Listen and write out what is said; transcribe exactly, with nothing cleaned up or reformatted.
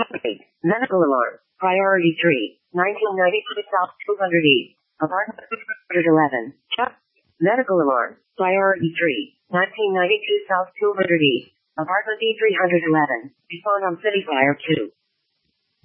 Topic. Medical alarm. Priority three. nineteen ninety-two South two hundred East. Apartment two eleven. Chuck. Medical alarm. Priority three. nineteen ninety-two South two hundred East. Apartment E three eleven. Respond on City Fire two.